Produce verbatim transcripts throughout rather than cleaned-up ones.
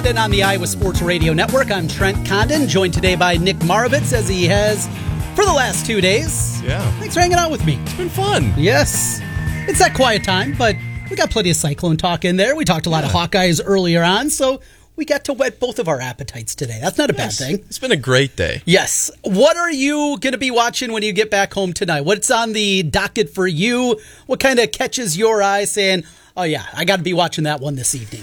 Condon on the Iowa Sports Radio Network. I'm Trent Condon, joined today by Nick Marovitz, as he has for the last two days. Yeah. Thanks for hanging out with me. It's been fun. Yes. It's that quiet time, but we got plenty of Cyclone talk in there. We talked a lot yeah. of Hawkeyes earlier on, so we got to whet both of our appetites today. That's not a yes. bad thing. It's been a great day. Yes. What are you going to be watching when you get back home tonight? What's on the docket for you? What kind of catches your eye saying, oh, yeah, I got to be watching that one this evening?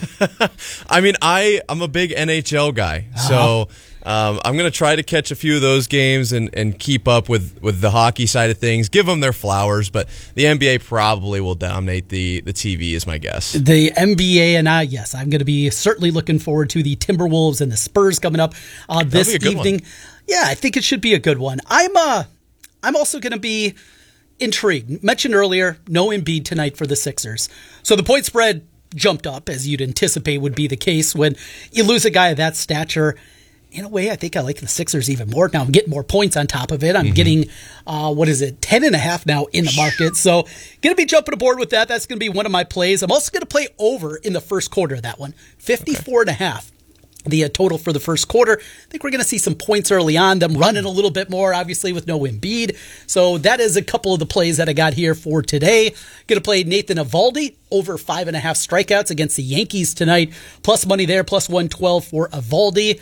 I mean, I, I'm a big N H L guy, uh-huh. so um, I'm going to try to catch a few of those games and, and keep up with, with the hockey side of things, give them their flowers, but the N B A probably will dominate the, the T V is my guess. The N B A and I, yes, I'm going to be certainly looking forward to the Timberwolves and the Spurs coming up uh, this evening. One. Yeah, I think it should be a good one. I'm, uh, I'm also going to be intrigued. Mentioned earlier, no Embiid tonight for the Sixers. So the point spread jumped up, as you'd anticipate would be the case when you lose a guy of that stature. In a way, I think I like the Sixers even more. Now I'm getting more points on top of it. I'm mm-hmm. getting, uh, what is it, ten and a half now in the market. So going to be jumping aboard with that. That's going to be one of my plays. I'm also going to play over in the first quarter of that one. fifty-four okay. and a half. The uh, total for the first quarter. I think we're going to see some points early on, them running a little bit more, obviously, with no Embiid. So that is a couple of the plays that I got here for today. Going to play Nathan Eovaldi over five and a half strikeouts against the Yankees tonight. Plus money there, plus one twelve for Eovaldi.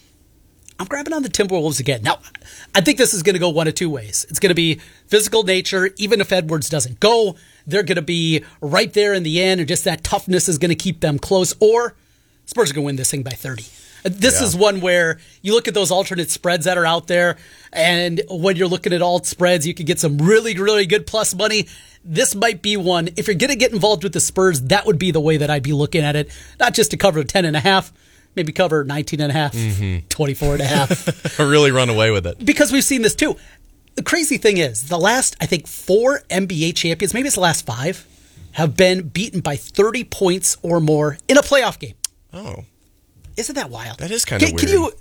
I'm grabbing on the Timberwolves again. Now, I think this is going to go one of two ways. It's going to be physical nature. Even if Edwards doesn't go, they're going to be right there in the end, and just that toughness is going to keep them close. Or Spurs are going to win this thing by thirty. This yeah. is one where you look at those alternate spreads that are out there, and when you're looking at alt spreads, you can get some really, really good plus money. This might be one. If you're going to get involved with the Spurs, that would be the way that I'd be looking at it. Not just to cover ten and a half, maybe cover nineteen and a half, mm-hmm. twenty-four and a half. Really run away with it. Because we've seen this too. The crazy thing is, the last, I think, four N B A champions, maybe it's the last five, have been beaten by thirty points or more in a playoff game. Oh. Isn't that wild? That is kind of can, weird. Can you,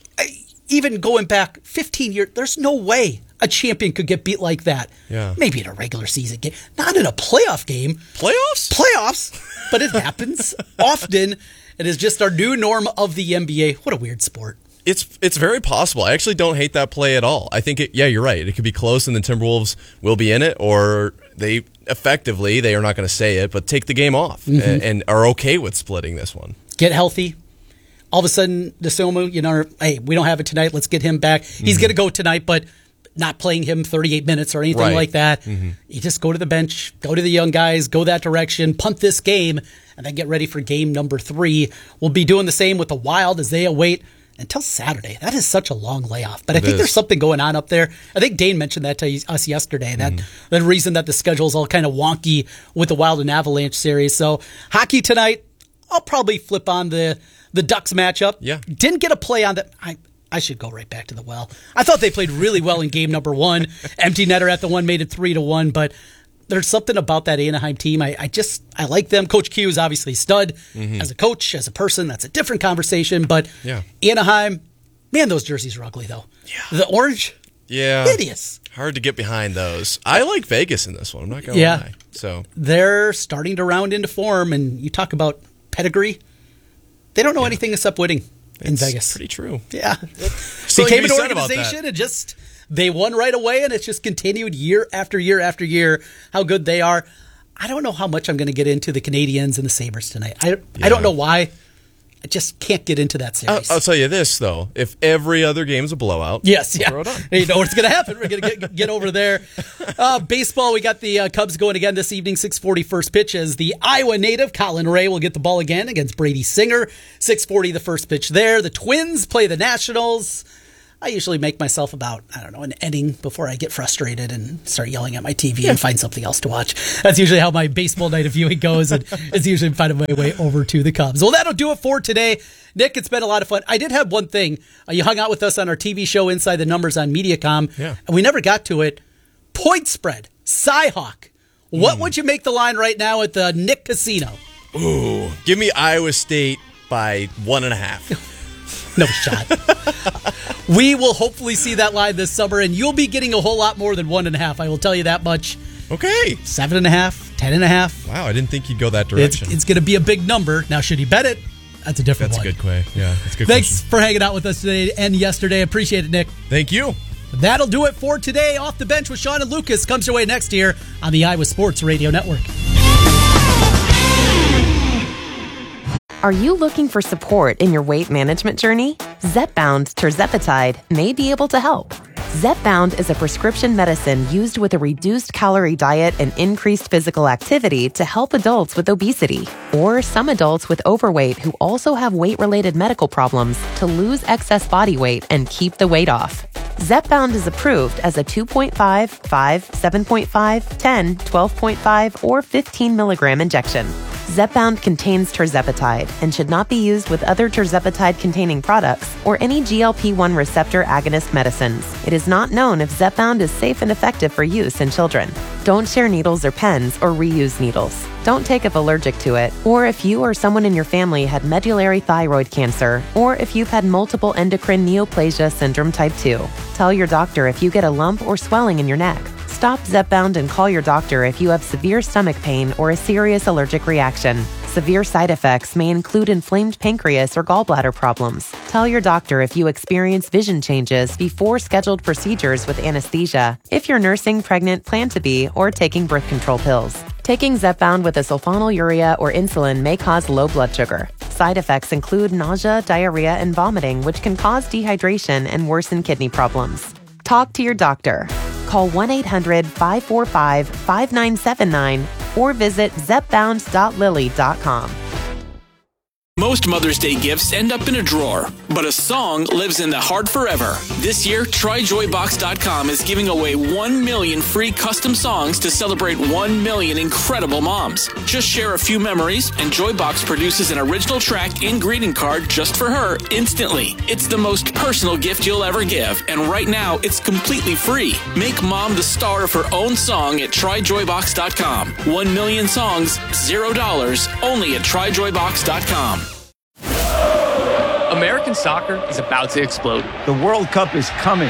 even going back fifteen years, there's no way a champion could get beat like that. Yeah. Maybe in a regular season game. Not in a playoff game. Playoffs? Playoffs. But it happens often. It is just our new norm of the N B A. What a weird sport. It's it's very possible. I actually don't hate that play at all. I think, it, yeah, you're right. It could be close and the Timberwolves will be in it, or they effectively, they are not going to say it, but take the game off mm-hmm. and, and are okay with splitting this one. Get healthy. All of a sudden, Dosunmu, you know, hey, we don't have it tonight. Let's get him back. He's mm-hmm. going to go tonight, but not playing him thirty-eight minutes or anything right. like that. Mm-hmm. You just go to the bench, go to the young guys, go that direction, punt this game, and then get ready for game number three. We'll be doing the same with the Wild as they await until Saturday. That is such a long layoff. But I it think is. There's something going on up there. I think Dane mentioned that to us yesterday, that mm-hmm. the reason that the schedule is all kind of wonky with the Wild and Avalanche series. So hockey tonight, I'll probably flip on the the Ducks matchup. Yeah. Didn't get a play on that. I I should go right back to the well. I thought they played really well in game number one. Empty netter at the one made it three to one, but there's something about that Anaheim team. I, I just I like them. Coach Q is obviously a stud mm-hmm. as a coach, as a person. That's a different conversation. But yeah. Anaheim, man, those jerseys are ugly though. Yeah. The orange, yeah, hideous. Hard to get behind those. I like Vegas in this one. I'm not gonna yeah. lie. So they're starting to round into form, and you talk about pedigree. They don't know yeah. anything except winning in it's Vegas. Pretty true. Yeah. So became an organization and just they won right away, and it's just continued year after year after year how good they are. I don't know how much I'm going to get into the Canadians and the Sabres tonight. I yeah. I don't know why. I just can't get into that series. I'll, I'll tell you this, though. If every other game's a blowout, yes, yeah. throw it on. You know what's going to happen. We're going to get, get over there. Uh, baseball, we got the uh, Cubs going again this evening, six forty first pitch, as the Iowa native Colin Ray will get the ball again against Brady Singer. six forty the first pitch there. The Twins play the Nationals. I usually make myself about, I don't know, an inning before I get frustrated and start yelling at my T V yeah. and find something else to watch. That's usually how my baseball night of viewing goes, and it's usually finding my way over to the Cubs. Well, that'll do it for today. Nick, it's been a lot of fun. I did have one thing. Uh, you hung out with us on our T V show Inside the Numbers on Mediacom, yeah. and we never got to it. Point spread, Cy-Hawk. What mm. would you make the line right now at the Nick Casino? Ooh, give me Iowa State by one and a half. No shot. We will hopefully see that line this summer, and you'll be getting a whole lot more than one and a half. I will tell you that much. Okay. Seven and a half, ten and a half. Wow, I didn't think you'd go that direction. It's, it's going to be a big number. Now, should he bet it? That's a different that's one. That's a good question. Yeah, that's a good Thanks question. for hanging out with us today and yesterday. Appreciate it, Nick. Thank you. That'll do it for today. Off the Bench with Sean and Lucas comes your way next year on the Iowa Sports Radio Network. Are you looking for support in your weight management journey? Zepbound tirzepatide may be able to help. Zepbound is a prescription medicine used with a reduced calorie diet and increased physical activity to help adults with obesity or some adults with overweight who also have weight-related medical problems to lose excess body weight and keep the weight off. Zepbound is approved as a two point five, five, seven point five, ten, twelve point five, or fifteen milligram injection. Zepbound contains tirzepatide and should not be used with other tirzepatide-containing products or any G L P one receptor agonist medicines. It is not known if Zepbound is safe and effective for use in children. Don't share needles or pens or reuse needles. Don't take if allergic to it, or if you or someone in your family had medullary thyroid cancer, or if you've had multiple endocrine neoplasia syndrome type two. Tell your doctor if you get a lump or swelling in your neck. Stop Zepbound and call your doctor if you have severe stomach pain or a serious allergic reaction. Severe side effects may include inflamed pancreas or gallbladder problems. Tell your doctor if you experience vision changes before scheduled procedures with anesthesia, if you're nursing, pregnant, plan to be, or taking birth control pills. Taking Zepbound with a sulfonylurea or insulin may cause low blood sugar. Side effects include nausea, diarrhea, and vomiting, which can cause dehydration and worsen kidney problems. Talk to your doctor. Call one eight hundred, five four five, five nine seven nine or visit zepbound dot lilly dot com. Most Mother's Day gifts end up in a drawer, but a song lives in the heart forever. This year, try joy box dot com is giving away one million free custom songs to celebrate one million incredible moms. Just share a few memories, and Joybox produces an original track and greeting card just for her instantly. It's the most personal gift you'll ever give, and right now, it's completely free. Make mom the star of her own song at try joy box dot com. One million songs, zero dollars, only at try joy box dot com. American soccer is about to explode. The World Cup is coming.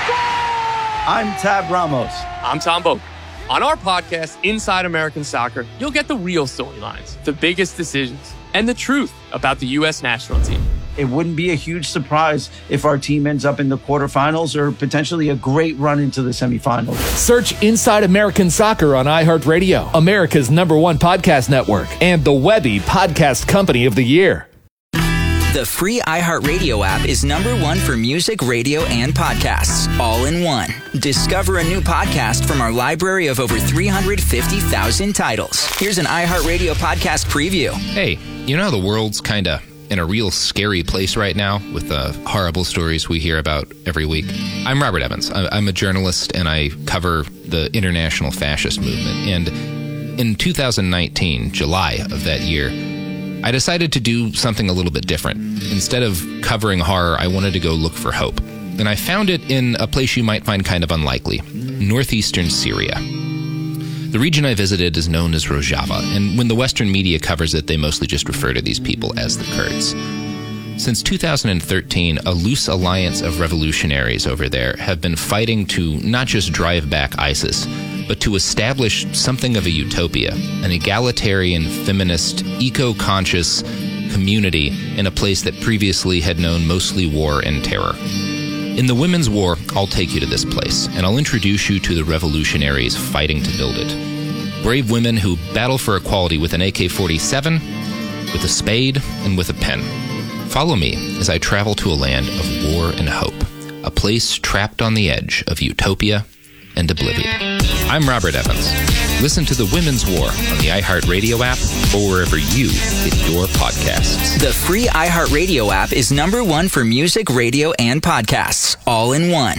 I'm Tab Ramos. I'm Tom Boak. On our podcast, Inside American Soccer, you'll get the real storylines, the biggest decisions, and the truth about the U S national team. It wouldn't be a huge surprise if our team ends up in the quarterfinals or potentially a great run into the semifinals. Search Inside American Soccer on iHeartRadio, America's number one podcast network, and the Webby Podcast Company of the Year. The free iHeartRadio app is number one for music, radio, and podcasts, all in one. Discover a new podcast from our library of over three hundred fifty thousand titles. Here's an iHeartRadio podcast preview. Hey, you know how the world's kind of in a real scary place right now with the horrible stories we hear about every week? I'm Robert Evans. I'm a journalist, and I cover the international fascist movement. And in two thousand nineteen, July of that year, I decided to do something a little bit different. Instead of covering horror, I wanted to go look for hope. And I found it in a place you might find kind of unlikely, northeastern Syria. The region I visited is known as Rojava, and when the Western media covers it, they mostly just refer to these people as the Kurds. Since two thousand thirteen, a loose alliance of revolutionaries over there have been fighting to not just drive back ISIS, but to establish something of a utopia, an egalitarian, feminist, eco-conscious community in a place that previously had known mostly war and terror. In the Women's War, I'll take you to this place, and I'll introduce you to the revolutionaries fighting to build it. Brave women who battle for equality with an A K forty-seven, with a spade, and with a pen. Follow me as I travel to a land of war and hope, a place trapped on the edge of utopia and oblivion. I'm Robert Evans. Listen to The Women's War on the iHeartRadio app or wherever you get your podcasts. The free iHeartRadio app is number one for music, radio, and podcasts, all in one.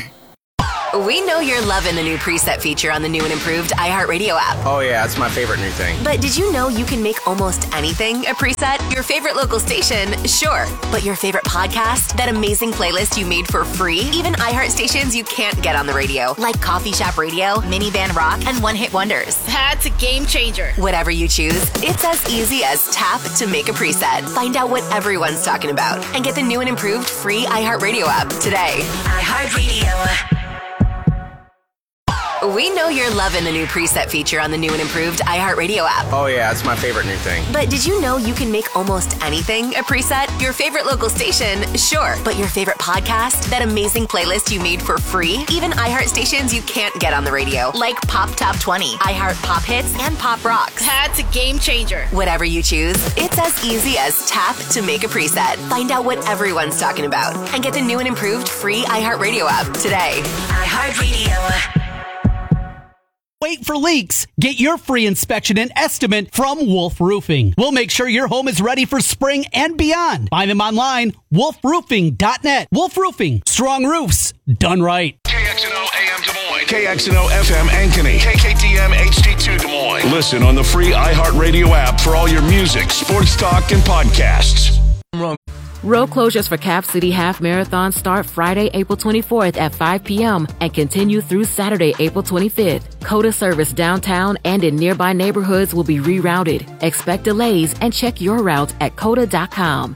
We know you're loving the new preset feature on the new and improved iHeartRadio app. Oh yeah, it's my favorite new thing. But did you know you can make almost anything a preset? Your favorite local station, sure. But your favorite podcast? That amazing playlist you made for free? Even iHeart stations you can't get on the radio, like Coffee Shop Radio, Minivan Rock, and One Hit Wonders. That's a game changer. Whatever you choose, it's as easy as tap to make a preset. Find out what everyone's talking about and get the new and improved free iHeartRadio app today. iHeartRadio. We know you're loving the new preset feature on the new and improved iHeartRadio app. Oh, yeah, it's my favorite new thing. But did you know you can make almost anything a preset? Your favorite local station, sure. But your favorite podcast? That amazing playlist you made for free? Even iHeart stations you can't get on the radio, like Pop Top twenty, iHeart Pop Hits, and Pop Rocks. That's a game changer. Whatever you choose, it's as easy as tap to make a preset. Find out what everyone's talking about and get the new and improved free iHeartRadio app today. iHeartRadio. Wait for leaks. Get your free inspection and estimate from Wolf Roofing. We'll make sure your home is ready for spring and beyond. Find them online, wolf roofing dot net. Wolf Roofing, strong roofs, done right. K X N O A M Des Moines, K X N O F M Ankeny, K K D M H D two Des Moines. Listen on the free iHeartRadio app for all your music, sports talk, and podcasts. Road closures for Cap City Half Marathon start Friday, April twenty-fourth at five p.m. and continue through Saturday, April twenty-fifth. COTA service downtown and in nearby neighborhoods will be rerouted. Expect delays and check your route at cota dot com.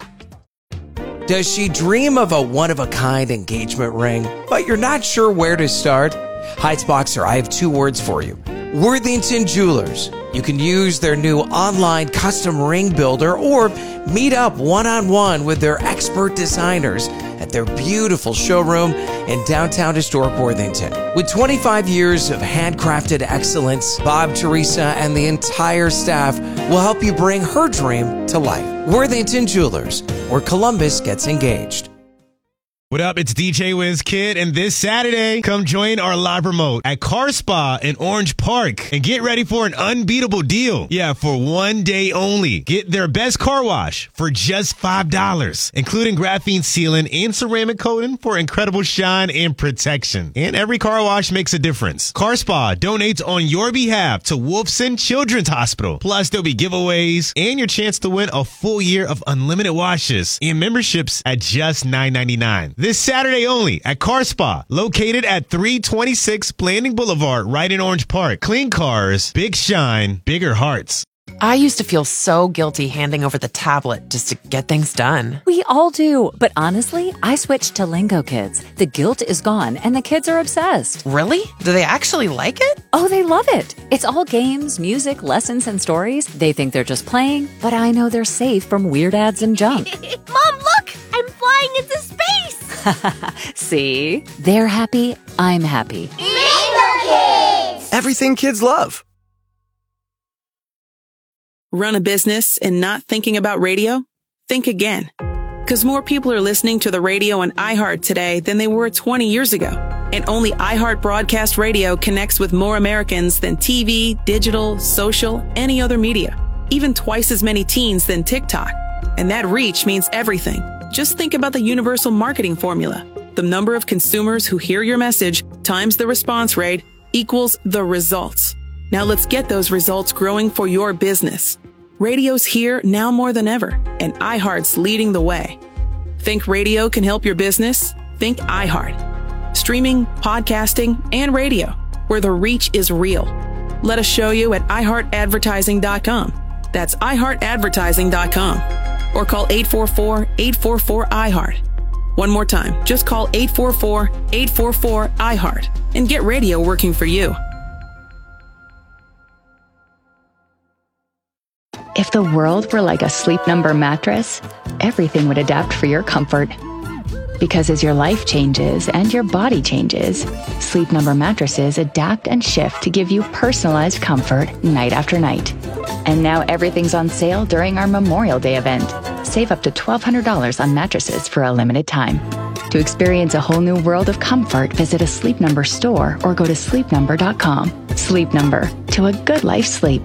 Does she dream of a one-of-a-kind engagement ring, but you're not sure where to start? Heights I have two words for you. Worthington Jewelers. You can use their new online custom ring builder or meet up one-on-one with their expert designers at their beautiful showroom in downtown historic Worthington. With twenty-five years of handcrafted excellence, Bob, Teresa, and the entire staff will help you bring her dream to life. Worthington Jewelers, where Columbus gets engaged. What up? It's D J Wiz Kid, and this Saturday, come join our live remote at Car Spa in Orange Park and get ready for an unbeatable deal. Yeah, for one day only. Get their best car wash for just five dollars, including graphene sealant and ceramic coating for incredible shine and protection. And every car wash makes a difference. Car Spa donates on your behalf to Wolfson Children's Hospital. Plus, there'll be giveaways and your chance to win a full year of unlimited washes and memberships at just nine ninety-nine. This Saturday only at Car Spa, located at three twenty-six Blanding Boulevard, right in Orange Park. Clean cars, big shine, bigger hearts. I used to feel so guilty handing over the tablet just to get things done. We all do. But honestly, I switched to Lingo Kids. The guilt is gone and the kids are obsessed. Really? Do they actually like it? Oh, they love it. It's all games, music, lessons, and stories. They think they're just playing, but I know they're safe from weird ads and junk. Mom, look! I'm flying into space! See? They're happy. I'm happy. Lingo Kids! Everything kids love. Run a business and not thinking about radio? Think again. Because more people are listening to the radio on iHeart today than they were twenty years ago. And only iHeart Broadcast Radio connects with more Americans than T V, digital, social, any other media. Even twice as many teens than TikTok. And that reach means everything. Just think about the universal marketing formula. The number of consumers who hear your message times the response rate equals the results. Now let's get those results growing for your business. Radio's here now more than ever, and iHeart's leading the way. Think radio can help your business? Think iHeart. Streaming, podcasting, and radio, where the reach is real. Let us show you at i heart advertising dot com. That's i heart advertising dot com. Or call eight four four, eight four four, I heart. One more time, just call eight four four, eight four four, I heart and get radio working for you. If the world were like a Sleep Number mattress, everything would adapt for your comfort. Because as your life changes and your body changes, Sleep Number mattresses adapt and shift to give you personalized comfort night after night. And now everything's on sale during our Memorial Day event. Save up to twelve hundred dollars on mattresses for a limited time. To experience a whole new world of comfort, visit a Sleep Number store or go to sleep number dot com. Sleep Number, to a good life sleep.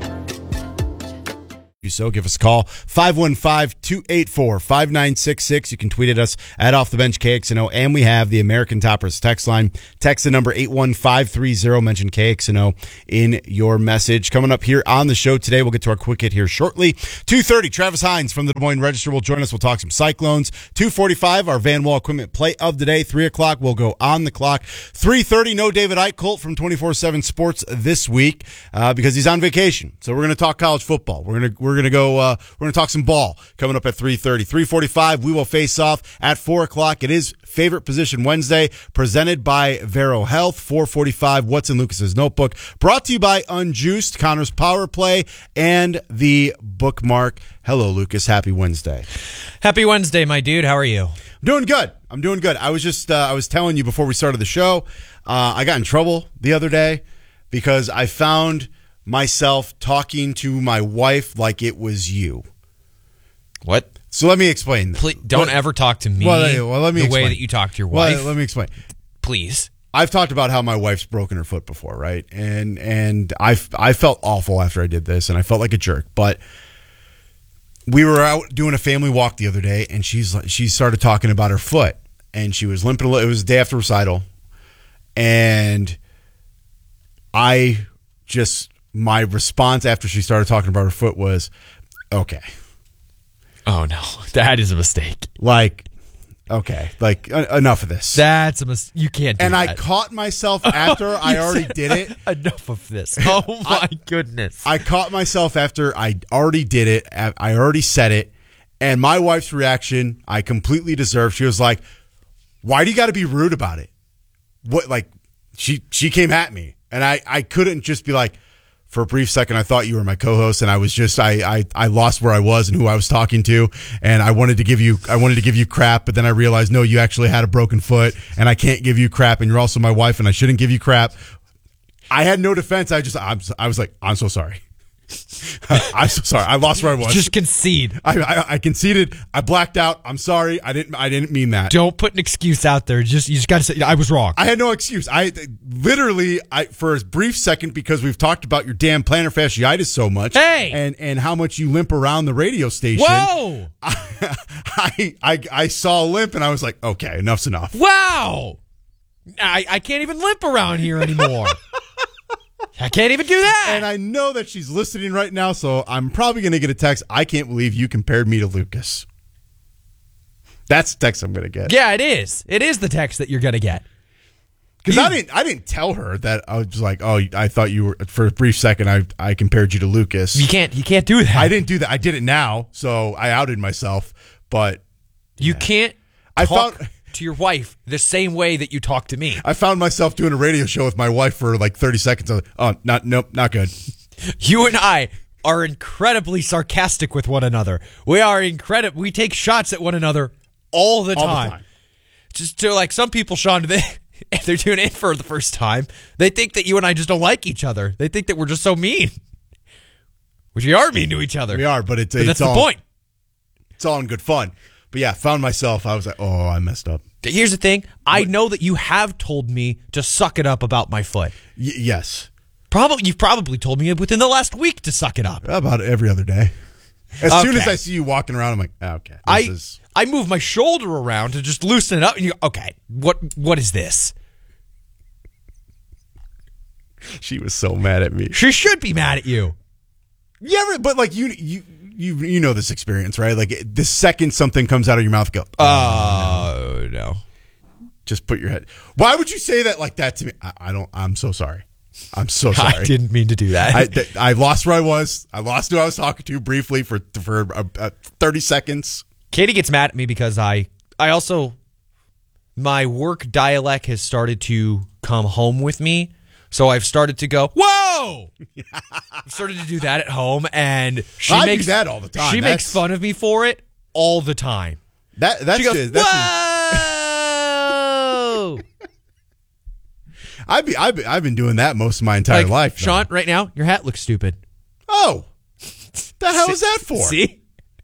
So give us a call, five one five, two eight four, five nine six six. You can tweet at us at Off the Bench K X N O, and we have the American Toppers text line. Text the number eight one five three zero. Mention K X N O in your message. Coming up here on the show today, we'll get to our quick hit here shortly. two thirty, Travis Hines from the Des Moines Register will join us. We'll talk some Cyclones. two forty-five, our Van Wall Equipment play of the day. three o'clock, we'll go on the clock. three thirty, no David Eichholt from twenty-four seven Sports this week uh, because he's on vacation. So we're going to talk college football. We're going to we're going to go, uh, we're going to talk some ball coming up at three thirty. three forty-five, we will face off at four o'clock. It is Favorite Position Wednesday, presented by Vero Health. four forty-five, What's in Lucas's Notebook, brought to you by Unjuiced, Connor's Power Play, and the Bookmark. Hello, Lucas. Happy Wednesday. Happy Wednesday, my dude. How are you? I'm doing good. I'm doing good. I was just, uh, I was telling you before we started the show, uh, I got in trouble the other day because I found myself talking to my wife like it was you. What? So let me explain. Please, don't what, ever talk to me well, well, let me the explain. way that you talk to your wife. Well, let me explain. Please. I've talked about how my wife's broken her foot before, right? And and I I felt awful after I did this, and I felt like a jerk. But we were out doing a family walk the other day, and she's she started talking about her foot, and she was limping a little. It was the day after recital, and I just my response after she started talking about her foot was, "Okay." Oh no, that is a mistake. Like, okay, like uh, enough of this. That's a mistake. You can't do and that. I caught myself after I already did it. Enough of this. Oh my I, goodness. I caught myself after I already did it. I already said it. And my wife's reaction, I completely deserved. She was like, why do you got to be rude about it? What, like, she she came at me. And I, I couldn't just be like, for a brief second, I thought you were my co-host, and I was just I, I I lost where I was and who I was talking to, and I wanted to give you I wanted to give you crap, but then I realized no, you actually had a broken foot, and I can't give you crap, and you're also my wife, and I shouldn't give you crap. I had no defense. I just I'm, I was like, I'm so sorry. I'm so sorry. I lost where I was. Just concede. I, I I conceded. I blacked out. I'm sorry. I didn't I didn't mean that. Don't put an excuse out there. Just you just got to say I was wrong. I had no excuse. I literally I for a brief second, because we've talked about your damn plantar fasciitis so much. Hey, and and how much you limp around the radio station. Whoa! I I I, I saw a limp and I was like, okay, enough's enough. Wow! I I can't even limp around here anymore. I can't even do that. And I know that she's listening right now, so I'm probably going to get a text. I can't believe you compared me to Lucas. That's the text I'm going to get. Yeah, it is. It is the text that you're going to get. Because I didn't, I didn't tell her that. I was like, oh, I thought you were. For a brief second, I, I compared you to Lucas. You can't, you can't do that. I didn't do that. I did it now, so I outed myself. But you yeah. can't. I talk found. To your wife the same way that you talk to me. I found myself doing a radio show with my wife for like thirty seconds. I was like, oh, not, nope, not good. You and I are incredibly sarcastic with one another. We are incredible. We take shots at one another all the, all time. the time. Just to like some people, Sean, they, if they're tuning in for the first time, they think that you and I just don't like each other. They think that we're just so mean. Which we are mean to each other. We are, but it's, but it's that's all, the point. It's all in good fun. But yeah, found myself, I was like, oh, I messed up. Here's the thing. I know that you have told me to suck it up about my foot. Y- yes. Probably, You've probably told me within the last week to suck it up. About every other day. As okay. soon as I see you walking around, I'm like, oh, okay. This I, is... I move my shoulder around to just loosen it up, and you go, okay, what what is this? She was so mad at me. She should be mad at you. Yeah, but like you, you, you, you know this experience, right? Like the second something comes out of your mouth, go, oh, oh no. no. Just put your head. Why would you say that like that to me? I, I don't. I'm so sorry. I'm so sorry. I didn't mean to do that. I, th- I lost where I was. I lost who I was talking to briefly for for uh, uh, thirty seconds. Katie gets mad at me because I I also my work dialect has started to come home with me. So I've started to go, whoa! I've started to do that at home, and she I makes do that all the time. She that's, makes fun of me for it all the time. That that's she goes, just, that's whoa! I've been, I've been I've been doing that most of my entire like, life. Sean, right now your hat looks stupid. Oh, the hell See, is that for? See,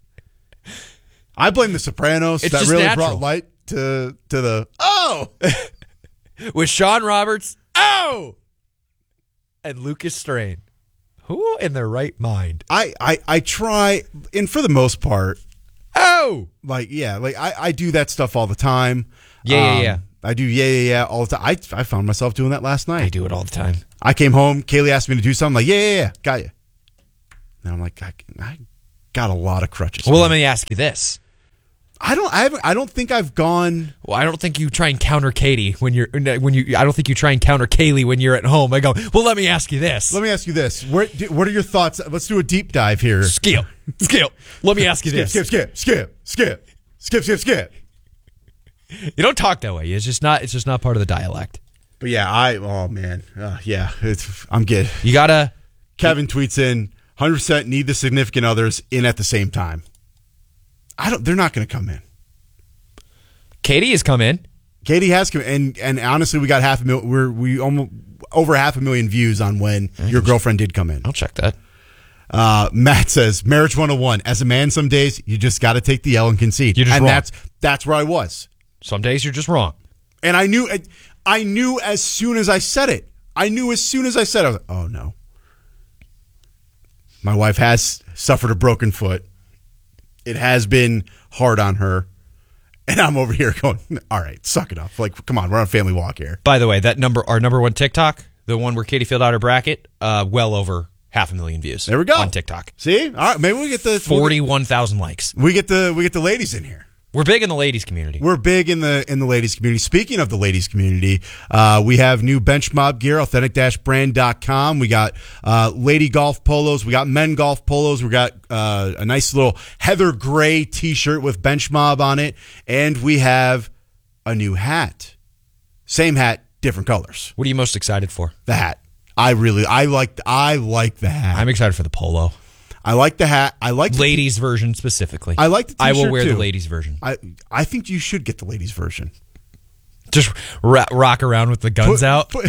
I blame The Sopranos. It's that just really natural. brought light to to the oh with Sean Roberts. Oh. And Lucas Strain. Who in their right mind? I, I, I try, and for the most part, oh, like yeah, like I, I do that stuff all the time. Yeah, um, yeah, yeah. I do yeah, yeah, yeah all the time. I, I found myself doing that last night. I do it all the time. I came home. Kaylee asked me to do something. Like yeah, yeah, yeah, got you. And I'm like, I, I got a lot of crutches. Well, man. Let me ask you this: I don't. I haven't. I don't think I've gone. Well, I don't think you try and counter Katie when you're when you. I don't think you try and counter Kaylee when you're at home. I go. Well, let me ask you this. Let me ask you this. Where, what are your thoughts? Let's do a deep dive here. Skip. Skip. Let me ask you skip, this. Skip. Skip. Skip. Skip. Skip. Skip. Skip. You don't talk that way. It's just not. It's just not part of the dialect. But yeah, I. Oh man. Uh, yeah. It's. I'm good. You gotta. Kevin tweets in. one hundred percent need the significant others in at the same time. I don't. They're not going to come in. Katie has come in. Katie has come in, and and honestly, we got half a million. We're we almost over half a million views on when your girlfriend did come in. I'll check that. Uh, Matt says, "Marriage one oh one. As a man, some days you just got to take the L and concede." You're just and wrong. that's that's where I was. Some days you're just wrong. And I knew. I knew as soon as I said it. I knew as soon as I said it. I was like, "Oh no." My wife has suffered a broken foot. It has been hard on her. And I'm over here going, all right, suck it up. Like, come on, we're on a family walk here. By the way, that number, our number one TikTok, the one where Katie filled out her bracket, uh, well over half a million views. There we go. On TikTok. See? All right, maybe we get the forty-one thousand likes. We get the we get the ladies in here. We're big in the ladies community. We're big in the in the ladies community. Speaking of the ladies community, uh, we have new bench mob gear, authentic dash brand dot com. We got uh, lady golf polos. We got men golf polos. We got uh, a nice little heather gray t-shirt with bench mob on it. And we have a new hat. Same hat, different colors. What are you most excited for? The hat. I really, I like, I like the hat. I'm excited for the polo. I like the hat. I like the ladies version specifically. I like the t-shirt I will wear too. the ladies version. I I think you should get the ladies version. Just ra- rock around with the guns Put, out. Put,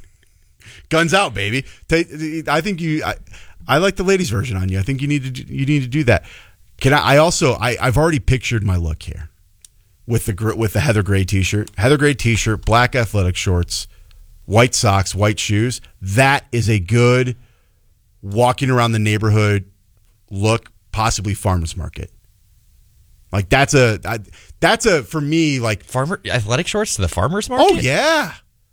guns out, baby. Take, I think you. I, I like the ladies version on you. I think you need to. do- You need to do that. Can I? I also. I, I've already pictured my look here with the gr- with the heather gray t-shirt, heather gray t-shirt, black athletic shorts, white socks, white shoes. That is a good walking around the neighborhood look, possibly farmer's market. Like that's a I, that's a for me like farmer athletic shorts to the farmer's market. Oh yeah.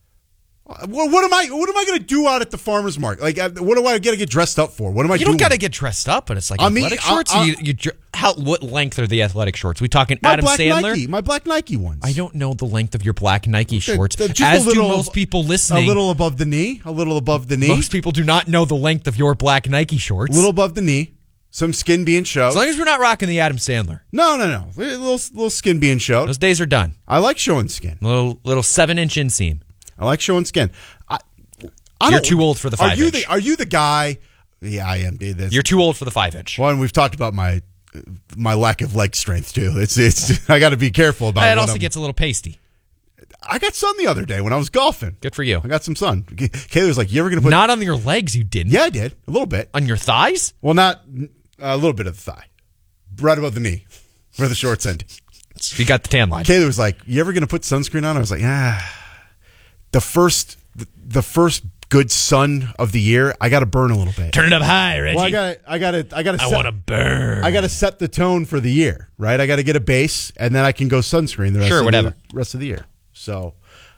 What, what am I? What am I going to do out at the farmer's market? Like, what do I got to get dressed up for? What am I? You doing? don't got to get dressed up, but it's like I mean, athletic I- shorts. I- you, you, dr- how? What length are the athletic shorts? We talking my Adam black Sandler? Nike, my black Nike ones. I don't know the length of your black Nike shorts. They're just As a little do most ab- people listening. A little above the knee. A little above the knee. Most people do not know the length of your black Nike shorts. A little above the knee. Some skin being showed. As long as we're not rocking the Adam Sandler. No, no, no. A little, little skin being showed. Those days are done. I like showing skin. Little little seven inch inseam. I like showing skin. I, I You're don't- too old for the Are five you inch. the Are you the guy? Yeah, I am, dude. That's, You're too old for the five inch. One, we've talked about my my lack of leg strength too. It's it's. I got to be careful about It what also I'm- gets a little pasty. I got sun the other day when I was golfing. Good for you. I got some sun. Kayla was like, "You ever gonna put?" Not on your legs, you didn't. Yeah, I did a little bit. On your thighs? Well, not a little bit of the thigh, right above the knee, where the shorts end. You got the tan line. Kayla was like, "You ever gonna put sunscreen on?" I was like, "Ah." The first, the first good sun of the year, I got to burn a little bit. Turn it up high, Reggie. Well, I got, I got to, I got to. I wanna burn. I got to set the tone for the year, right? I got to get a base, and then I can go sunscreen the rest Sure, of whatever. the rest of the year. So,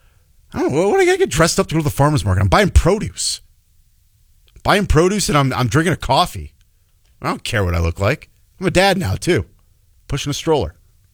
I don't know. What do I got to get dressed up to go to the farmer's market? I'm buying produce, buying produce, and I'm I'm drinking a coffee. I don't care what I look like. I'm a dad now too, pushing a stroller.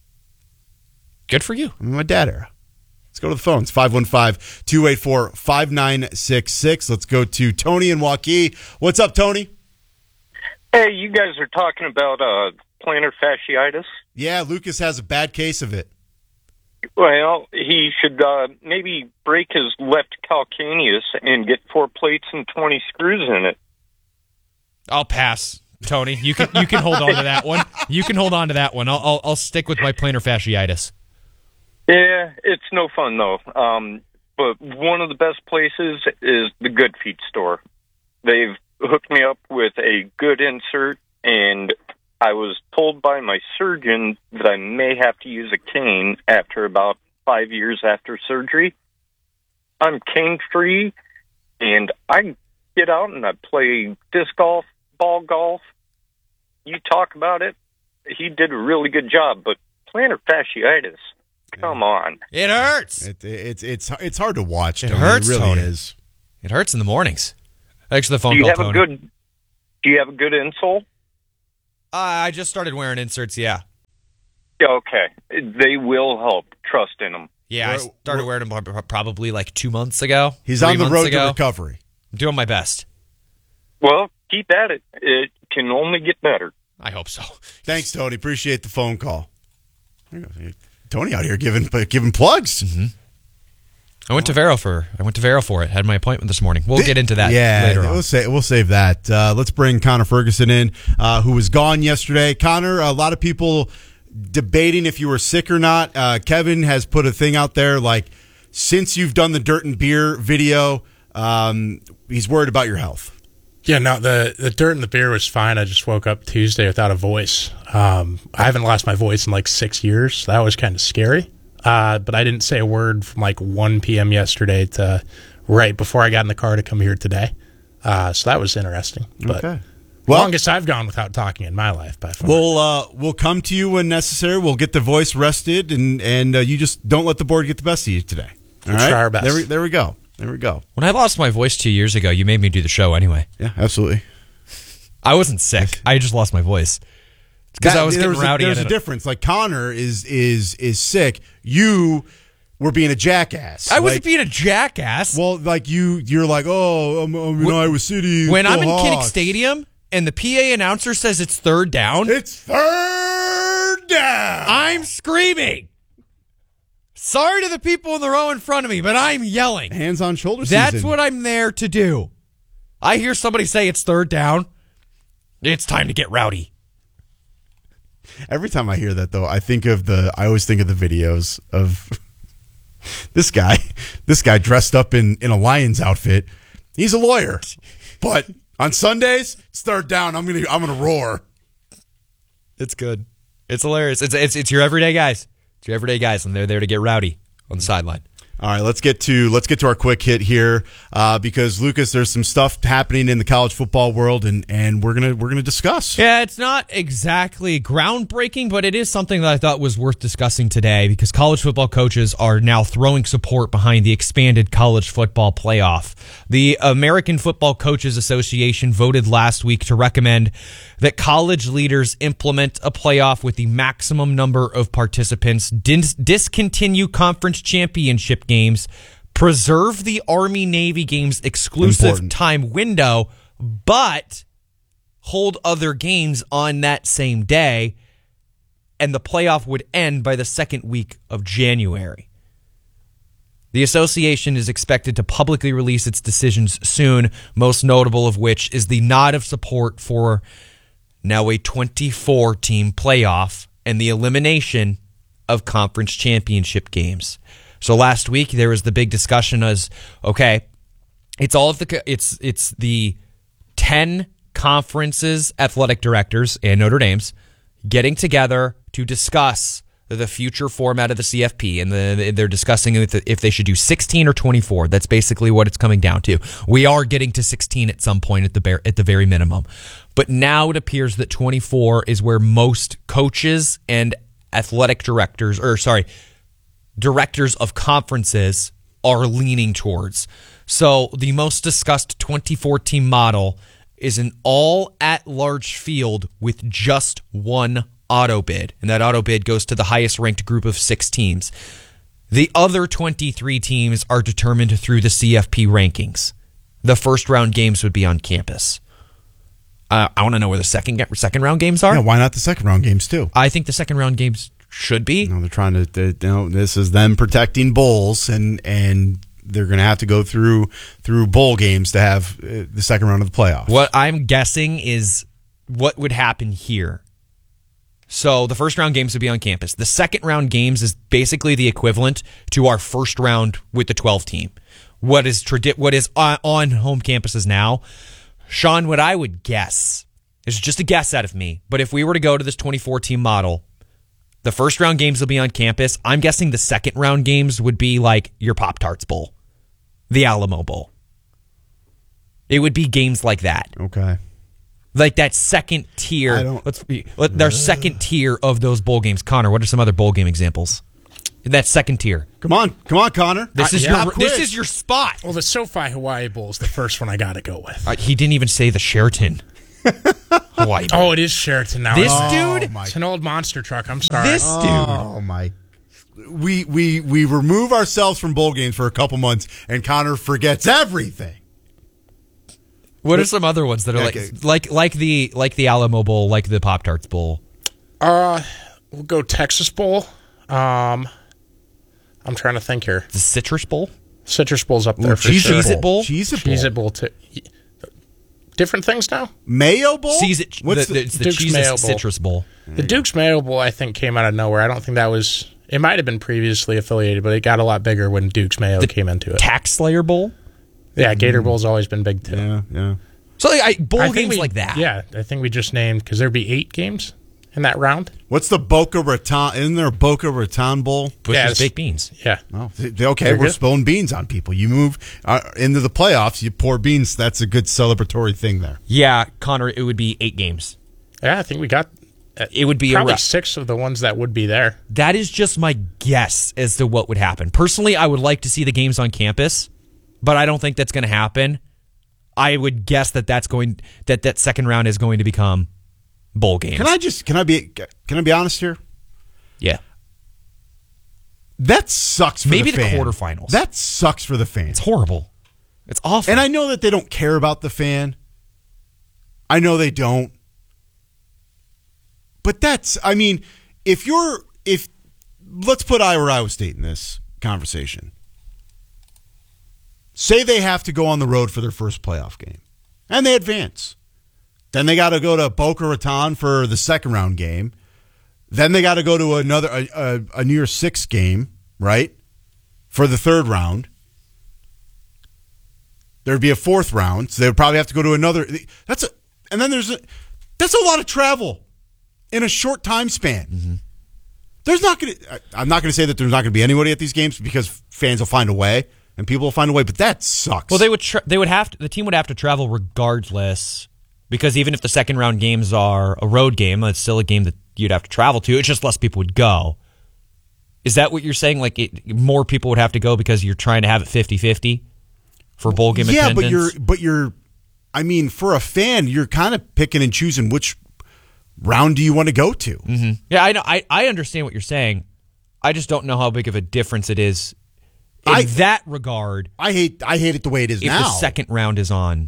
Good for you. I'm in my dad era. Let's go to the phones. five one five, two eight four, five nine six six. Let's go to Tony in Waukee. What's up, Tony? Hey, you guys are talking about uh, plantar fasciitis. Yeah, Lucas has a bad case of it. Well, he should uh, maybe break his left calcaneus and get four plates and twenty screws in it. I'll pass, Tony. You can you can hold on to that one. You can hold on to that one. I'll I'll, I'll stick with my plantar fasciitis. Yeah, it's no fun, though. Um, but one of the best places is the Good Feet store. They've hooked me up with a good insert, and I was told by my surgeon that I may have to use a cane after about five years after surgery. I'm cane-free, and I get out and I play disc golf, ball golf. You talk about it. He did a really good job, but plantar fasciitis, come on. It hurts. It, it's it's it's hard to watch. It Tony. hurts, It really Tony. is. It hurts in the mornings. Thanks for the phone Do you call, have Tony. a good? Do you have a good insole? Uh, I just started wearing inserts. Yeah. Okay. They will help. Trust in them. Yeah, I started wearing them probably like two months ago. He's on the road to recovery. I'm doing my best. Well, keep at it. It can only get better. I hope so. Thanks, Tony. Appreciate the phone call. Tony out here giving giving plugs. Mm-hmm. I went to Vero for I went to Vero for it. Had my appointment this morning. We'll get into that yeah, later on. We'll, say, we'll save that. Uh, let's bring Connor Ferguson in, uh, who was gone yesterday. Connor, a lot of people debating if you were sick or not. Uh, Kevin has put a thing out there like, since you've done the Dirt and Beer video, um, he's worried about your health. Yeah, no, the, the Dirt and the Beer was fine. I just woke up Tuesday without a voice. Um, I haven't lost my voice in like six years. That was kind of scary. Uh, but I didn't say a word from like one p.m. yesterday to right before I got in the car to come here today. Uh, so that was interesting. But okay. Well, longest I've gone without talking in my life by far. We'll uh, we'll come to you when necessary. We'll get the voice rested, and and uh, you just don't let the board get the best of you today. All We'll right? try our best. There we, there we go. There we go. When I lost my voice two years ago, you made me do the show anyway. Yeah, absolutely. I wasn't sick. I just lost my voice. Because I was getting there's rowdy. A, there's at a it. difference. Like Connor is is is sick. You were being a jackass. I wasn't like, being a jackass. Well, like you, you're like, oh, I'm, I'm in when, Iowa City. When I'm in Hawks. Kinnick Stadium and the P A announcer says it's third down, it's third down. I'm screaming. Sorry to the people in the row in front of me, but I'm yelling. Hands on shoulders. That's season. what I'm there to do. I hear somebody say it's third down. It's time to get rowdy. Every time I hear that, though, I think of the. I always think of the videos of this guy. This guy dressed up in, in a Lions outfit. He's a lawyer, but on Sundays it's third down. I'm gonna I'm gonna roar. It's good. It's hilarious. It's it's it's your everyday guys. It's your everyday guys, and they're there to get rowdy on the sideline. All right, let's get to let's get to our quick hit here uh, because Lucas, there's some stuff happening in the college football world, and, and we're gonna we're gonna discuss. Yeah, it's not exactly groundbreaking, but it is something that I thought was worth discussing today because college football coaches are now throwing support behind the expanded college football playoff. The American Football Coaches Association voted last week to recommend that college leaders implement a playoff with the maximum number of participants, dis- discontinue conference championship games, preserve the Army-Navy games exclusive Important. time window, but hold other games on that same day, and the playoff would end by the second week of January. The association is expected to publicly release its decisions soon, most notable of which is the nod of support for now a twenty-four team playoff and the elimination of conference championship games. So last week there was the big discussion as, okay, it's all of the it's it's the ten conferences athletic directors and Notre Dame's getting together to discuss the future format of the C F P, and the, they're discussing if they should do sixteen or twenty-four. That's basically what it's coming down to. We are getting to sixteen at some point at the bare, at the very minimum. But now it appears that twenty-four is where most coaches and athletic directors, or sorry, directors of conferences are leaning towards. So the most discussed twenty-four team model is an all at-large field with just one auto bid, and that auto bid goes to the highest ranked group of six teams. The other twenty-three teams are determined through the C F P rankings. The first round games would be on campus. Uh, I want to know where the second second round games are. Yeah, why not the second round games too? I think the second round games should be. No, they're trying to. They, you know, this is them protecting bowls, and and they're going to have to go through through bowl games to have uh, the second round of the playoffs. What I'm guessing is what would happen here. So the first round games would be on campus. The second round games is basically the equivalent to our first round with the twelve team. What is tradi- what is on, on home campuses now? Sean, what I would guess, is just a guess out of me, but if we were to go to this twenty-four team model, the first round games will be on campus. I'm guessing the second round games would be like your Pop-Tarts Bowl, the Alamo Bowl. It would be games like that. Okay. Like that second tier. I don't, let's be, let, their second tier of those bowl games. Connor, what are some other bowl game examples? That second tier. Come on, come on, Connor. This uh, is yeah, your this is your spot. Well, the SoFi Hawaii Bowl is the first one I got to go with. Uh, he didn't even say the Sheraton. Hawaii. Oh, it is Sheraton now. This oh, dude? It's an old monster truck. I'm sorry. This dude. Oh, my. We, we, we remove ourselves from bowl games for a couple months, and Connor forgets everything. What are some other ones that are okay. like like like the like the Alamo Bowl, like the Pop-Tarts Bowl? Uh, we'll go Texas Bowl. Um, I'm trying to think here. The Citrus Bowl? Citrus Bowl's up there Ooh, for Cheez sure. It Bowl? Cheez It Bowl. Cheez It Bowl, too. Different things now? Mayo Bowl? Cheez It, What's the, the, it's the Duke's Cheez Mayo It Bowl. Citrus Bowl. The Duke's Mayo Bowl, I think, came out of nowhere. I don't think that was... It might have been previously affiliated, but it got a lot bigger when Duke's Mayo the came into it. Tax Slayer Bowl? Yeah, Gator Bowl's always been big, too. Yeah, yeah. So like, I, bowl I think games we- like that. Yeah, I think we just named... Because there'd be eight games in that round. What's the Boca Raton? Isn't there a Boca Raton Bowl? Bush's Yeah, it's- baked beans. Yeah. Oh, okay, They're we're good. spilling beans on people. You move uh, into the playoffs, you pour beans. That's a good celebratory thing there. Yeah, Connor, it would be eight games. Yeah, I think we got... Uh, It would be a probably ra- six of the ones that would be there. That is just my guess as to what would happen. Personally, I would like to see the games on campus, but I don't think that's going to happen. I would guess that that's going that that second round is going to become bowl games. Can I just can I be can I be honest here? Yeah. That sucks for Maybe the the fan. quarterfinals. That sucks for the fans. It's horrible. It's awful. And I know that they don't care about the fan. I know they don't. But that's, I mean, if you're, if, let's put Iowa or Iowa State in this conversation. Say they have to go on the road for their first playoff game, and they advance. Then they got to go to Boca Raton for the second round game. Then they got to go to another, a, a, a New Year's Six game, right? For the third round. There'd be a fourth round, so they would probably have to go to another. That's a, and then there's a, that's a lot of travel in a short time span. Mm-hmm. There's not going to, I'm not going to say that there's not going to be anybody at these games because fans will find a way and people will find a way, but that sucks. Well, they would tra- they would have to, the team would have to travel regardless, because even if the second round games are a road game, it's still a game that you'd have to travel to. It's just less people would go. Is that what you're saying? Like it, more people would have to go because you're trying to have it fifty-fifty for bowl game yeah, attendance? but you're, but you're, I mean, for a fan, you're kind of picking and choosing which round do you want to go to. Mm-hmm. Yeah, I know. I, I understand what you're saying. I just don't know how big of a difference it is in I, that regard. I hate I hate it the way it is if now. the second round is on,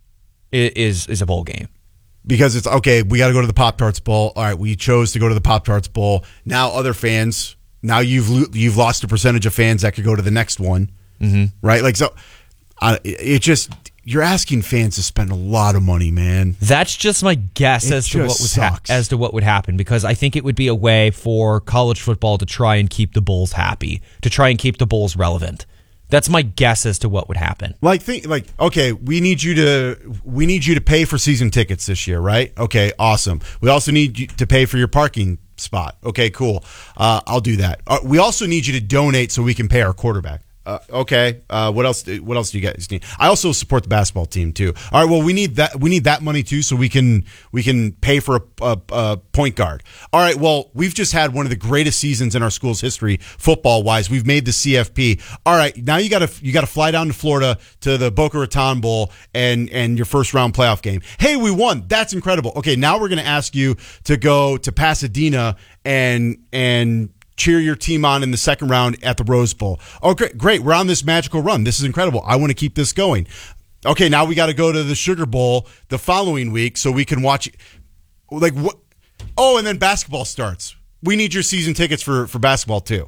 is is a bowl game. Because it's, okay, we got to go to the Pop-Tarts Bowl. All right, we chose to go to the Pop-Tarts Bowl. Now other fans, now you've lo- you've lost a percentage of fans that could go to the next one. Mm-hmm. Right? Like, so uh, it just, you're asking fans to spend a lot of money, man. That's just my guess It as to what would just ha- sucks. as to what would happen, because I think it would be a way for college football to try and keep the Bulls happy, to try and keep the Bulls relevant. That's my guess as to what would happen. Like, think, like, okay, we need you to we need you to pay for season tickets this year, right? Okay, awesome. We also need you to pay for your parking spot. Okay, cool. Uh, I'll do that. Uh, we also need you to donate so we can pay our quarterback. Uh, okay. Uh, what else? What else do you guys need? I also support the basketball team too. All right. Well, we need that. We need that money too, so we can we can pay for a, a, a point guard. All right. Well, we've just had one of the greatest seasons in our school's history, football wise. We've made the C F P. All right. Now you got to you got to fly down to Florida to the Boca Raton Bowl and and your first round playoff game. Hey, we won. That's incredible. Okay. Now we're going to ask you to go to Pasadena and and. cheer your team on in the second round at the Rose Bowl. Oh, great, great. We're on this magical run. This is incredible. I want to keep this going. Okay, now we got to go to the Sugar Bowl the following week so we can watch. Like what? Oh, and then basketball starts. We need your season tickets for, for basketball too.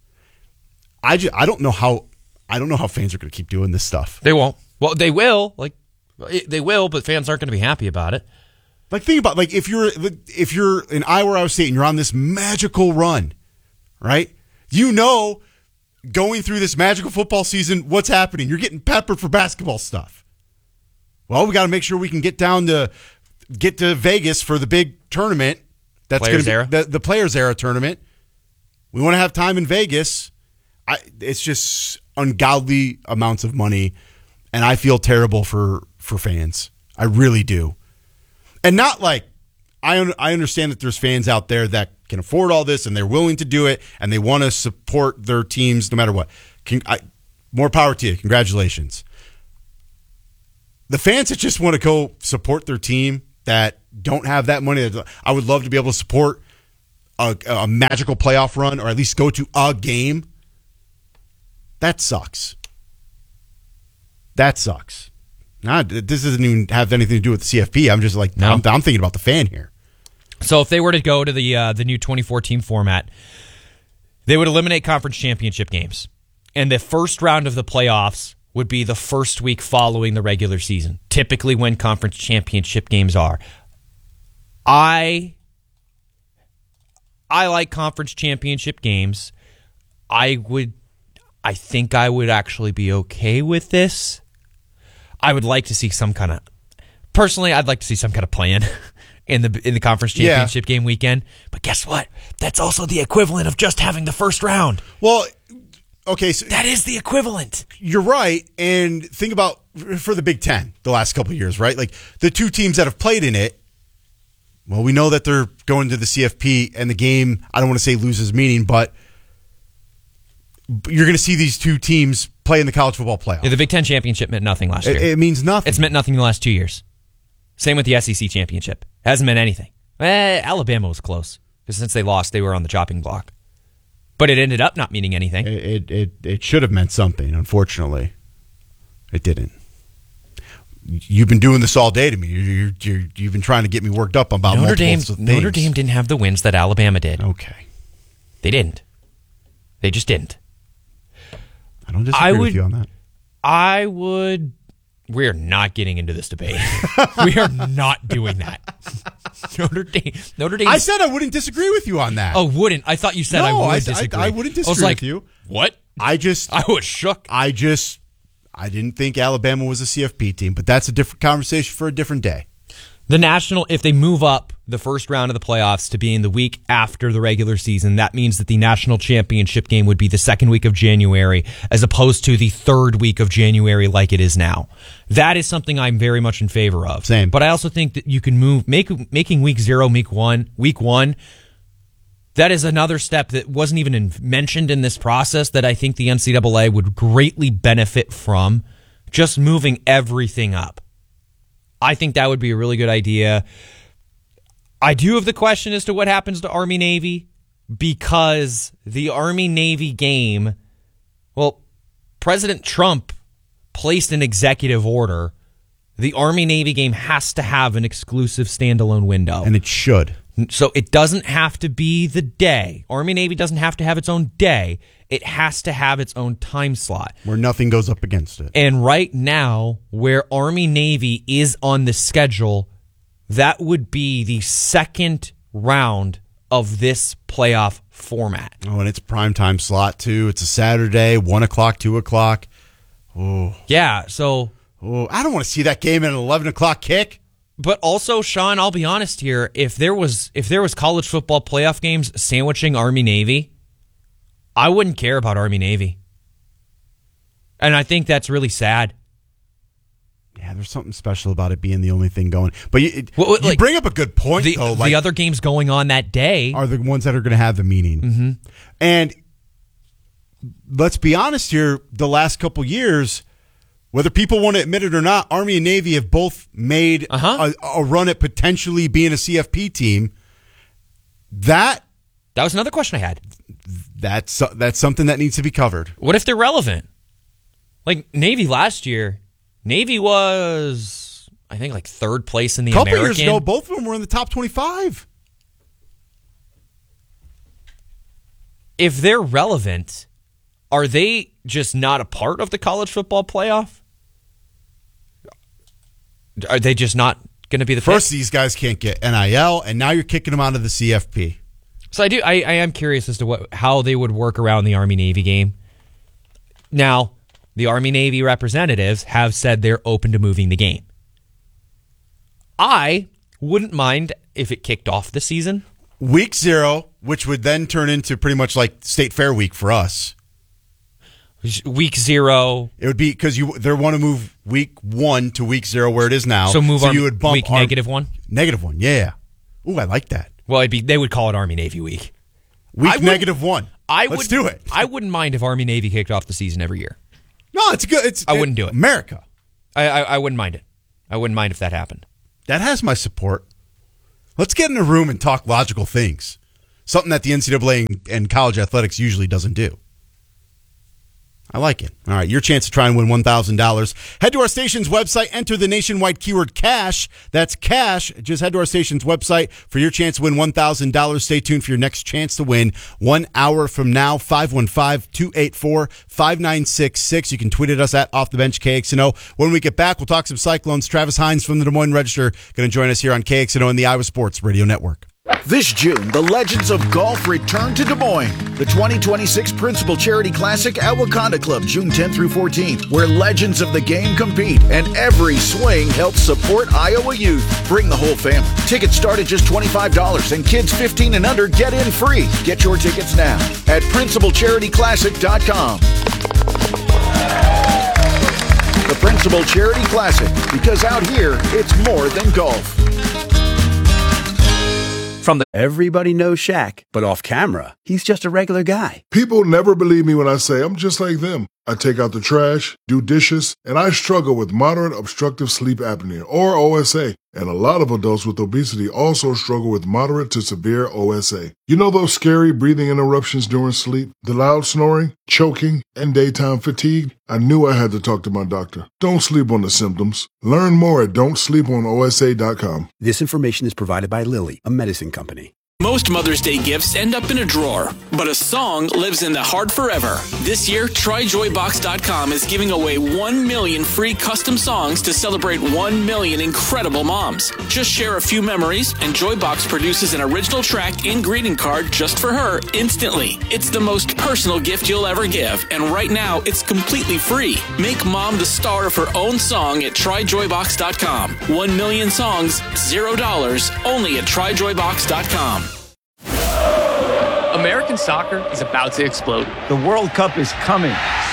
I just, I don't know how I don't know how fans are going to keep doing this stuff. They won't. Well, they will. Like they will, but fans aren't going to be happy about it. Like think about like if you're if you're in Iowa or Iowa State and you're on this magical run. Right? You know, going through this magical football season, what's happening? You're getting peppered for basketball stuff. Well, we got to make sure we can get down to get to Vegas for the big tournament. That's going to be Era? the, the Players Era tournament. We want to have time in Vegas. I, it's just ungodly amounts of money, and I feel terrible for for fans. I really do. And not like I un- I understand that there's fans out there that can afford all this and they're willing to do it and they want to support their teams no matter what. Can, I, more power to you. Congratulations. The fans that just want to go support their team that don't have that money. I would love to be able to support a, a magical playoff run or at least go to a game. That sucks. That sucks. Nah, this doesn't even have anything to do with the C F P. I'm just like, no. I'm, I'm thinking about the fan here. So if they were to go to the uh, the new twenty-four team format, they would eliminate conference championship games. And the first round of the playoffs would be the first week following the regular season, typically when conference championship games are. I I like conference championship games. I would I think I would actually be okay with this. I would like to see some kind of personally, I'd like to see some kind of plan in the in the conference championship yeah. game weekend. But guess what? That's also the equivalent of just having the first round. Well, okay, so that is the equivalent. You're right. And think about for the Big Ten the last couple of years, right? Like the two teams that have played in it, well, we know that they're going to the C F P and the game, I don't want to say loses meaning, but you're going to see these two teams play in the college football playoff. Yeah, the Big Ten championship meant nothing last year. It, it means nothing. It's meant nothing the last two years. Same with the S E C championship. It hasn't meant anything. Eh, Alabama was close because since they lost, they were on the chopping block. But it ended up not meaning anything. It it it, it should have meant something. Unfortunately, it didn't. You've been doing this all day to me. You you you've been trying to get me worked up about Notre Dame. things. Notre Dame didn't have the wins that Alabama did. Okay, they didn't. They just didn't. I don't disagree I would, with you on that. I would. We're not getting into this debate. We are not doing that. Notre Dame. Notre Dame. I said I wouldn't disagree with you on that. Oh, wouldn't? I thought you said no, I would I, disagree. I, I wouldn't disagree I was like, with you. What? I just. I was shook. I just. I didn't think Alabama was a C F P team, but that's a different conversation for a different day. The National, if they move up the first round of the playoffs to being the week after the regular season, that means that the national championship game would be the second week of January as opposed to the third week of January like it is now. That is something I'm very much in favor of. Same. But I also think that you can move, make, making week zero, week one, week one, that is another step that wasn't even in, mentioned in this process that I think the N C double A would greatly benefit from, just moving everything up. I think that would be a really good idea. I do have the question as to what happens to Army-Navy because the Army-Navy game, well, President Trump placed an executive order. The Army-Navy game has to have an exclusive standalone window. And it should. So it doesn't have to be the day. Army-Navy doesn't have to have its own day. It has to have its own time slot. Where nothing goes up against it. And right now, where Army-Navy is on the schedule, that would be the second round of this playoff format. Oh, and it's primetime slot, too. It's a Saturday, one o'clock, two o'clock. Oh. Yeah, so... Oh, I don't want to see that game at an eleven o'clock kick. But also, Sean, I'll be honest here. If there was if there was college football playoff games sandwiching Army-Navy, I wouldn't care about Army-Navy. And I think that's really sad. Yeah, there's something special about it being the only thing going. But you, well, you like, bring up a good point, the, though. Like, the other games going on that day are the ones that are going to have the meaning. Mm-hmm. And let's be honest here, the last couple years, whether people want to admit it or not, Army and Navy have both made uh-huh. a, a run at potentially being a C F P team. That that was another question I had. That's that's something that needs to be covered. What if they're relevant? Like Navy last year, Navy was, I think, like third place in the American. A couple American. years ago, both of them were in the top twenty-five. If they're relevant, are they just not a part of the college football playoff? Are they just not going to be the first? pick? These guys can't get N I L, and now you're kicking them out of the C F P. So I do. I, I am curious as to what how they would work around the Army-Navy game. Now, the Army-Navy representatives have said they're open to moving the game. I wouldn't mind if it kicked off the season. Week zero, which would then turn into pretty much like State Fair week for us. Week zero. It would be because you they want to move week one to week zero where it is now. So move so our you would bump week our, negative one? Negative one, yeah. Ooh, I like that. Well, it'd be they would call it Army-Navy week. Week negative one. I Let's would, do it. I wouldn't mind if Army-Navy kicked off the season every year. No, it's good. It's I wouldn't do it. America. I, I I wouldn't mind it. I wouldn't mind if that happened. that has my support. Let's get in a room and talk logical things. Something that the N C double A and college athletics usually doesn't do. I like it. All right, your chance to try and win one thousand dollars. Head to our station's website, enter the nationwide keyword cash. That's cash. Just head to our station's website for your chance to win one thousand dollars. Stay tuned for your next chance to win one hour from now. five one five, two eight four, five nine six six. You can tweet at us at Off the Bench K X N O. When we get back, we'll talk some Cyclones. Travis Hines from the Des Moines Register going to join us here on K X N O and the Iowa Sports Radio Network. This June, the Legends of Golf return to Des Moines. The twenty twenty-six Principal Charity Classic at Wakanda Club, June tenth through fourteenth, where legends of the game compete and every swing helps support Iowa youth. Bring the whole family. Tickets start at just twenty-five dollars and kids fifteen and under get in free. Get your tickets now at principal charity classic dot com. The Principal Charity Classic, because out here, it's more than golf. From the Everybody knows Shaq, but off camera, he's just a regular guy. People never believe me when I say I'm just like them. I take out the trash, do dishes, and I struggle with moderate obstructive sleep apnea, or O S A. And a lot of adults with obesity also struggle with moderate to severe O S A. You know those scary breathing interruptions during sleep, the loud snoring, choking, and daytime fatigue? I knew I had to talk to my doctor. Don't sleep on the symptoms. Learn more at don't sleep on O S A dot com. This information is provided by Lilly, a medicine company. Most Mother's Day gifts end up in a drawer, but a song lives in the heart forever. This year, try joy box dot com is giving away one million free custom songs to celebrate one million incredible moms. Just share a few memories, and Joybox produces an original track and greeting card just for her instantly. It's the most personal gift you'll ever give, and right now, it's completely free. Make mom the star of her own song at try joy box dot com. One million songs, zero dollars, only at try joy box dot com. American soccer is about to explode. The World Cup is coming.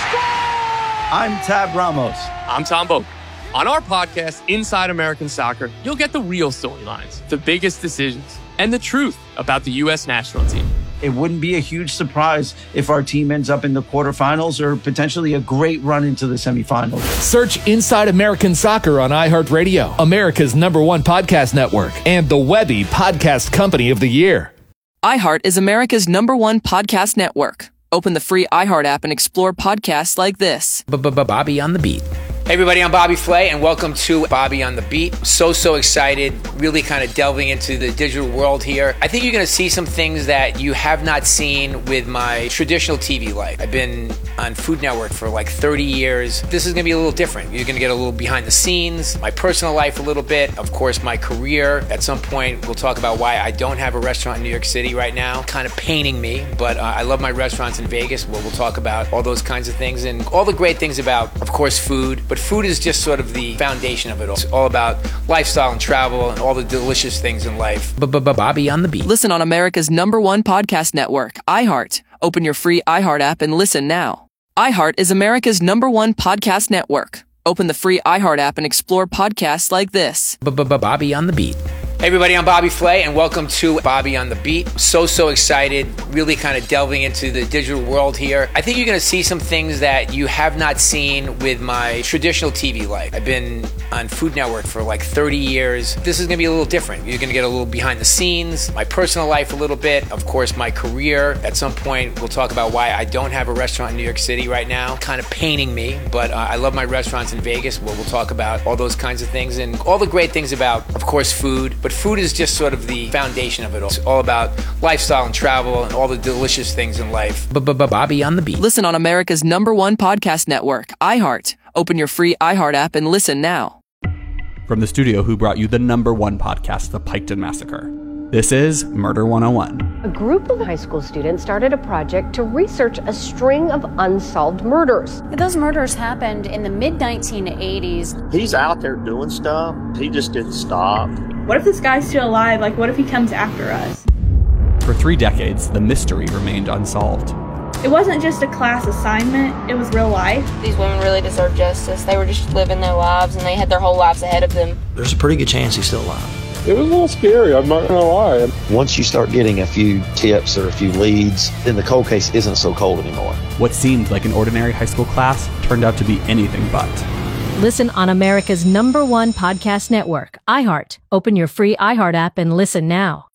I'm Tab Ramos. I'm Tom Boak. On our podcast, Inside American Soccer, you'll get the real storylines, the biggest decisions, and the truth about the U S national team. It wouldn't be a huge surprise if our team ends up in the quarterfinals or potentially a great run into the semifinals. Search Inside American Soccer on iHeartRadio, America's number one podcast network, and the Webby Podcast Company of the Year. iHeart is America's number one podcast network. Open the free iHeart app and explore podcasts like this. Bobby on the Beat. Hey everybody, I'm Bobby Flay, and welcome to Bobby on the Beat. So, so excited, really kind of delving into the digital world here. I think you're going to see some things that you have not seen with my traditional T V life. I've been on Food Network for like thirty years. This is going to be a little different. You're going to get a little behind the scenes, my personal life a little bit, of course, my career. At some point, we'll talk about why I don't have a restaurant in New York City right now, kind of paining me, but uh, I love my restaurants in Vegas. Well, we'll talk about all those kinds of things and all the great things about, of course, food. But food is just sort of the foundation of it all. It's all about lifestyle and travel and all the delicious things in life. Bobby on the Beat. Listen on America's number one podcast network, iHeart. Open your free iHeart app and listen now. iHeart is America's number one podcast network. Open the free iHeart app and explore podcasts like this. Bobby on the Beat. Hey everybody, I'm Bobby Flay, and welcome to Bobby on the Beat. So, so excited, really kind of delving into the digital world here. I think you're going to see some things that you have not seen with my traditional T V life. I've been on Food Network for like thirty years. This is going to be a little different. You're going to get a little behind the scenes, my personal life a little bit, of course, my career. At some point, we'll talk about why I don't have a restaurant in New York City right now, kind of paining me, but uh, I love my restaurants in Vegas. Well, we'll talk about all those kinds of things and all the great things about, of course, food, but food is just sort of the foundation of it all. It's all about lifestyle and travel and all the delicious things in life. Bobby on the Beat. Listen on America's number one podcast network, iHeart. Open your free iHeart app and listen now. From the studio who brought you the number one podcast, The Piketon Massacre, this is Murder one oh one. A group of high school students started a project to research a string of unsolved murders. Those murders happened in the mid nineteen eighties. He's out there doing stuff. He just didn't stop. What if this guy's still alive? Like, what if he comes after us? For three decades, the mystery remained unsolved. It wasn't just a class assignment, it was real life. These women really deserve justice. They were just living their lives, and they had their whole lives ahead of them. There's a pretty good chance he's still alive. It was a little scary, I'm not gonna lie. Once you start getting a few tips or a few leads, then the cold case isn't so cold anymore. What seemed like an ordinary high school class turned out to be anything but. Listen on America's number one podcast network, iHeart. Open your free iHeart app and listen now.